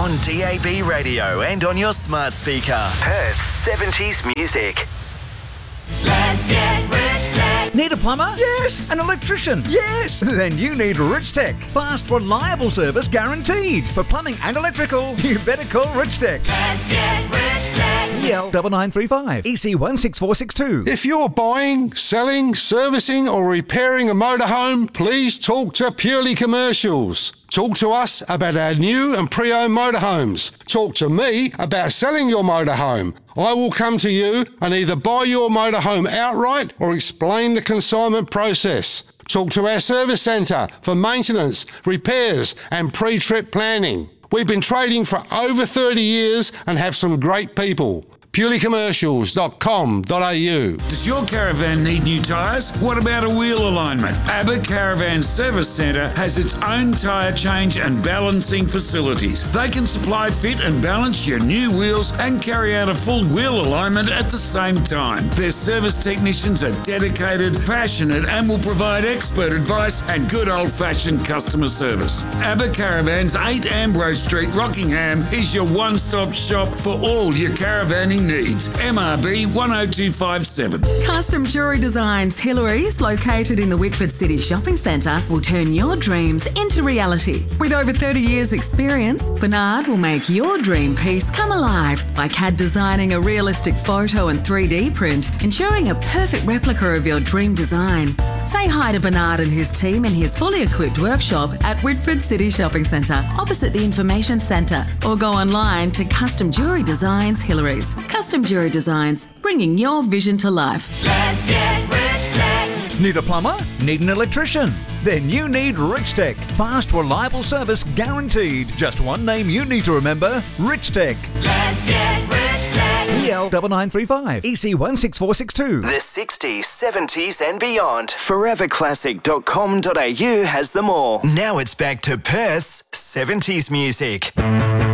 On DAB radio and on your smart speaker. Perth's 70s music. Let's get Rich Tech. Need a plumber? Yes. An electrician? Yes. Then you need Rich Tech. Fast, reliable service guaranteed. For plumbing and electrical, you better call Rich Tech. Let's get Rich Tech. EL 9935 EC 16462. If you're buying, selling, servicing or repairing a motorhome, please talk to Purely Commercials. Talk to us about our new and pre-owned motorhomes. Talk to me about selling your motorhome. I will come to you and either buy your motorhome outright or explain the consignment process. Talk to our service centre for maintenance, repairs and pre-trip planning. We've been trading for over 30 years and have some great people. purelycommercials.com.au. Does your caravan need new tyres? What about a wheel alignment? ABBA Caravan Service Centre has its own tyre change and balancing facilities. They can supply, fit and balance your new wheels and carry out a full wheel alignment at the same time. Their service technicians are dedicated, passionate and will provide expert advice and good old-fashioned customer service. ABBA Caravans, 8 Ambrose Street, Rockingham is your one-stop shop for all your caravaning needs. MRB 10257. Custom Jewellery Designs Hillary's, located in the Whitford City Shopping Centre, will turn your dreams into reality. With over 30 years' experience, Bernard will make your dream piece come alive by CAD designing a realistic photo and 3D print, ensuring a perfect replica of your dream design. Say hi to Bernard and his team in his fully equipped workshop at Whitford City Shopping Centre, opposite the Information Centre, or go online to Custom Jewellery Designs Hillary's. Custom Jewellery Designs, bringing your vision to life. Let's get Rich Tech. Need a plumber? Need an electrician? Then you need Rich Tech. Fast, reliable service guaranteed. Just one name you need to remember, Rich Tech. Let's get Rich Tech. EL 9935 EC 16462. The 60s, 70s and beyond. Foreverclassic.com.au has them all. Now it's back to Perth's 70s music.